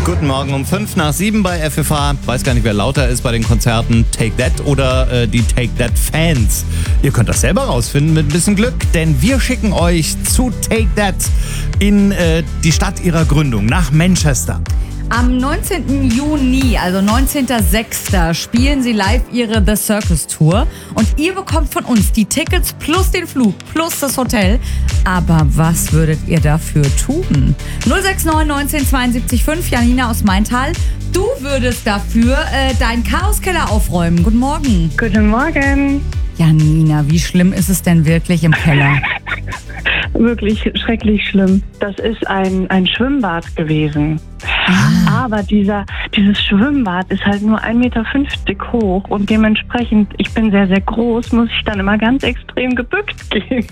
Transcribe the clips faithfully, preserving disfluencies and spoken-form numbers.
Guten Morgen um fünf nach sieben bei F F H. Weiß gar nicht, wer lauter ist bei den Konzerten. Take That oder äh, die Take That Fans. Ihr könnt das selber rausfinden mit ein bisschen Glück, denn wir schicken euch zu Take That in äh, die Stadt ihrer Gründung, nach Manchester. Am neunzehnten Juni, also neunzehnten sechsten spielen sie live ihre The Circus Tour und ihr bekommt von uns die Tickets plus den Flug plus das Hotel. Aber was würdet ihr dafür tun? null sechs neun neunzehn zweiundsiebzig fünf, Janina aus Maintal. Du würdest dafür äh, deinen Chaoskeller aufräumen. Guten Morgen. Guten Morgen. Janina, wie schlimm ist es denn wirklich im Keller? Wirklich schrecklich schlimm. Das ist ein, ein Schwimmbad gewesen. Ah. Aber dieser, dieses Schwimmbad ist halt nur ein Meter fünfzig hoch und dementsprechend, ich bin sehr, sehr groß, muss ich dann immer ganz extrem gebückt gehen.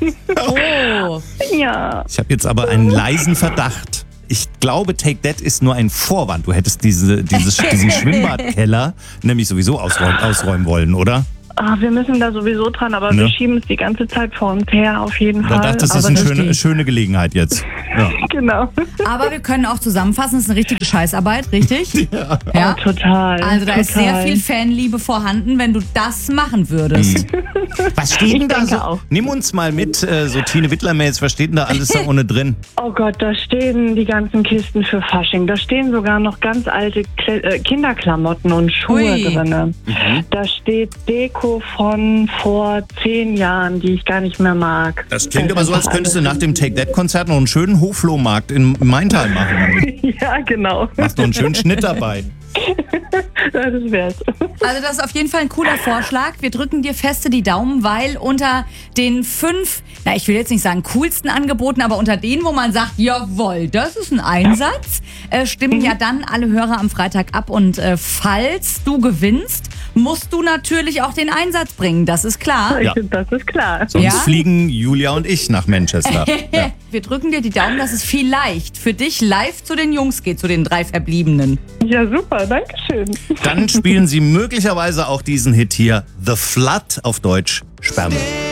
Oh. Ja. Ich habe jetzt aber einen leisen Verdacht. Ich glaube, Take That ist nur ein Vorwand. Du hättest diese, dieses, diesen Schwimmbadkeller nämlich sowieso ausräumen, ausräumen wollen, oder? Ah, wir müssen da sowieso dran, aber Ne? wir schieben es die ganze Zeit vor uns her, auf jeden Da Fall. dachte ich, das ist aber eine das schöne, geht. schöne Gelegenheit jetzt. Ja. Genau. Aber wir können auch zusammenfassen, es ist eine richtige Scheißarbeit, richtig? Ja. Ja. Oh, total. Also da total. ist sehr viel Fanliebe vorhanden, wenn du das machen würdest. Was steht denn Ich da denke so? auch. Nimm uns mal mit, äh, so Tine Wittler-Mails, was steht denn da alles da ohne drin? Oh Gott, da stehen die ganzen Kisten für Fasching. Da stehen sogar noch ganz alte Kle äh, Kinderklamotten und Schuhe Ui. drin. Da steht Deko von vor zehn Jahren, die ich gar nicht mehr mag. Das klingt Da aber ist so, als einfach könntest du alles- nach dem Take That-Konzert noch einen schönen Hochflohmarkt in Maintal machen. Ja, genau. Machst noch einen schönen Schnitt dabei. Das wär's. Also das ist auf jeden Fall ein cooler Vorschlag. Wir drücken dir feste die Daumen, weil unter den fünf, na ich will jetzt nicht sagen coolsten Angeboten, aber unter denen, wo man sagt, jawohl, das ist ein Einsatz, äh, stimmen ja dann alle Hörer am Freitag ab. Und äh, falls du gewinnst, musst du natürlich auch den Einsatz bringen, das ist klar. Ja. Das ist klar. Sonst Ja? fliegen Julia und ich nach Manchester. Ja. Wir drücken dir die Daumen, dass es vielleicht für dich live zu den Jungs geht, zu den drei Verbliebenen. Ja, super, danke schön. Dann spielen sie möglicherweise auch diesen Hit hier, The Flood, auf Deutsch Sperrmüll.